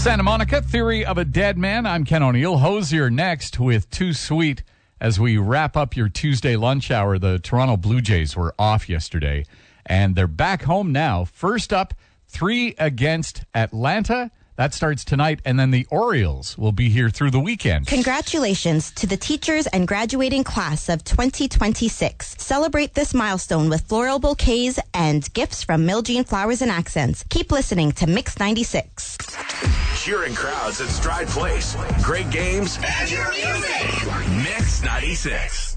Santa Monica, Theory of a Dead Man. I'm Ken O'Neill. Hosier next with Too Sweet as we wrap up your Tuesday lunch hour. The Toronto Blue Jays were off yesterday, and they're back home now. First up, 3 against Atlanta. That starts tonight, and then the Orioles will be here through the weekend. Congratulations to the teachers and graduating class of 2026. Celebrate this milestone with floral bouquets and gifts from Miljean Flowers and Accents. Keep listening to Mix 96. Cheering crowds at Stride Place. Great games and your music. Mix 96.